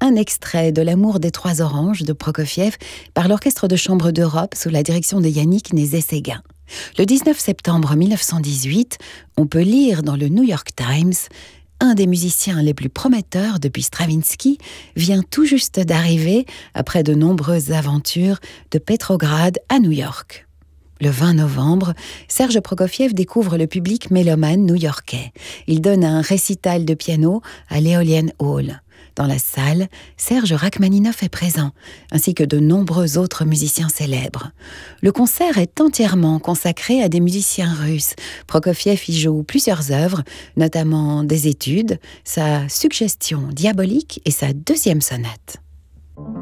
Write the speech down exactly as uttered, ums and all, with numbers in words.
un extrait de L'amour des trois oranges de Prokofiev par l'Orchestre de chambre d'Europe sous la direction de Yannick Nézet-Séguin. Le dix-neuf septembre mille neuf cent dix-huit, on peut lire dans le New York Times: un des musiciens les plus prometteurs depuis Stravinsky vient tout juste d'arriver, après de nombreuses aventures, de Petrograd à New York. Le vingt novembre, Serge Prokofiev découvre le public mélomane new-yorkais. Il donne un récital de piano à l'Eolian Hall. Dans la salle, Serge Rachmaninoff est présent, ainsi que de nombreux autres musiciens célèbres. Le concert est entièrement consacré à des musiciens russes. Prokofiev y joue plusieurs œuvres, notamment des études, sa Suggestion diabolique et sa deuxième sonate.